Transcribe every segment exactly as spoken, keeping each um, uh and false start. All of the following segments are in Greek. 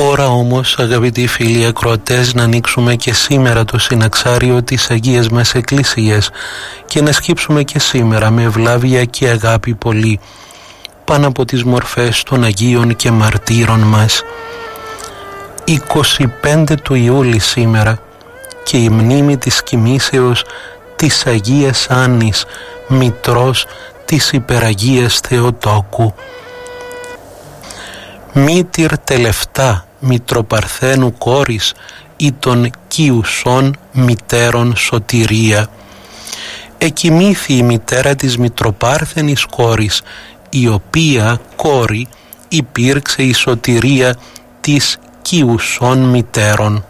Ώρα όμως, αγαπητοί φίλοι ακροατές, να ανοίξουμε και σήμερα το συναξάριο της Αγίας μας Εκκλησίας και να σκύψουμε και σήμερα με ευλάβεια και αγάπη πολύ πάνω από τις μορφές των Αγίων και Μαρτύρων μας. είκοσι πέντε του Ιούλη σήμερα και η μνήμη της κοιμήσεως της Αγίας Άννης, μητρός της Υπεραγίας Θεοτόκου. Μήτυρ τελευτά Μητροπαρθένου κόρης ή των Κιουσών μητέρων σωτηρία. Εκοιμήθη η μητέρα της Μητροπάρθενης κόρης, η οποία κόρη υπήρξε η σωτηρία της Κιουσών μητέρων.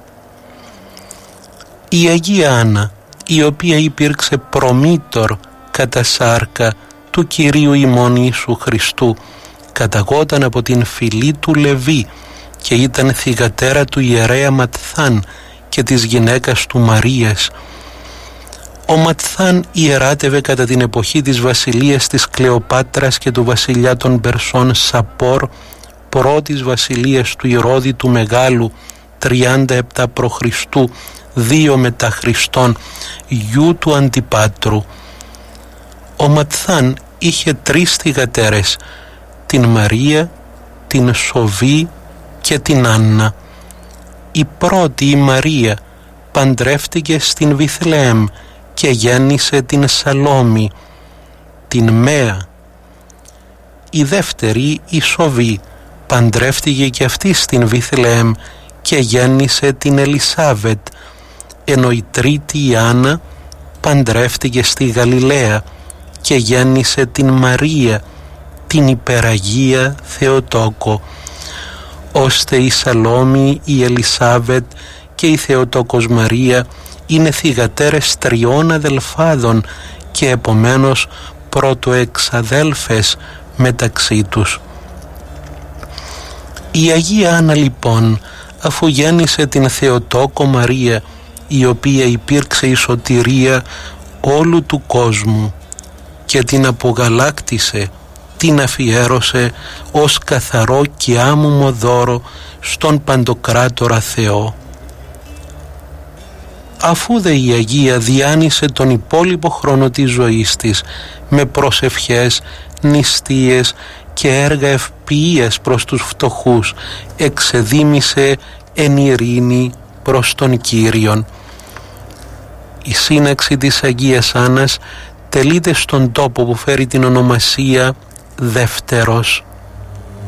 Η Αγία Άννα, η οποία υπήρξε προμήτωρ κατά σάρκα του Κυρίου ημών Ιησού Χριστού, καταγόταν από την φυλή του Λεβί και ήταν θυγατέρα του ιερέα Ματθάν και της γυναίκας του Μαρίας. Ο Ματθάν ιεράτευε κατά την εποχή της βασιλείας της Κλεοπάτρας και του βασιλιά των Περσών Σαπόρ, πρώτης βασιλείας του Ηρώδη του Μεγάλου, τριάντα επτά π.Χ., δύο μετά Χριστόν, γιου του Αντιπάτρου. Ο Ματθάν είχε τρεις θυγατέρες, την Μαρία, την Σοβή και την Άννα. Η πρώτη, η Μαρία, παντρεύτηκε στην Βιθλεέμ και γέννησε την Σαλόμη, την Μέα. Η δεύτερη, η Σοβή, παντρεύτηκε και αυτή στην Βιθλεέμ και γέννησε την Ελισάβετ, ενώ η τρίτη, η Άννα, παντρεύτηκε στη Γαλιλαία και γέννησε την Μαρία, την Υπεραγία Θεοτόκο, ώστε η Σαλόμη, η Ελισάβετ και η Θεοτόκος Μαρία είναι θυγατέρες τριών αδελφάδων και επομένως πρωτοεξαδέλφες μεταξύ τους. Η Αγία Άννα λοιπόν, αφού γέννησε την Θεοτόκο Μαρία, η οποία υπήρξε η σωτηρία όλου του κόσμου, και την απογαλάκτησε, την αφιέρωσε ως καθαρό και άμωμο δώρο στον Παντοκράτορα Θεό. Αφού δε η Αγία διάνυσε τον υπόλοιπο χρόνο της ζωής της με προσευχές, νηστείες και έργα ευποιίας προς τους φτωχούς, εξεδίμησε εν ειρήνη προς τον Κύριον. Η σύναξη της Αγίας Άννας τελείται στον τόπο που φέρει την ονομασία Δεύτερος.